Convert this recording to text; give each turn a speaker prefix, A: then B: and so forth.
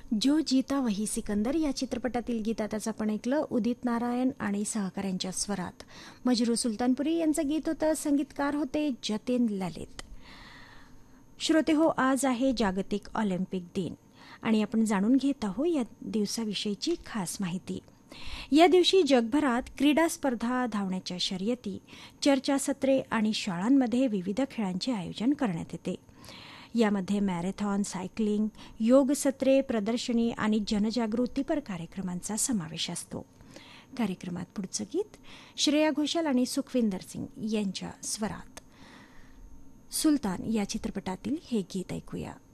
A: जो जीता वही सिकंदर या चित्रपटातील गीतातच आपण ऐकलं उदित नारायण आणि सहकाऱ्यांच्या स्वरात. मजरू सुलतानपुरी यांचं गीत होतं. संगीतकार होते जतीन ललित. श्रोते हो, आज आहे जागतिक ऑलिम्पिक दिन आणि आपण जाणून घेत आहोत या दिवसाविषयीची खास माहिती. या दिवशी जगभरात क्रीडा स्पर्धा, धावण्याच्या शर्यती, चर्चासत्रे आणि शाळांमध्ये विविध खेळांचे आयोजन करण्यात येते. यामध्ये मॅरेथॉन, सायकलिंग, योग सत्रे, प्रदर्शनी आणि जनजागृतीपर कार्यक्रमांचा समावेश असतो. कार्यक्रमात पुढचं गीत श्रेया घोषाल आणि सुखविंदर सिंग यांच्या स्वरात. सुलतान या चित्रपटातील हे गीत ऐकूया.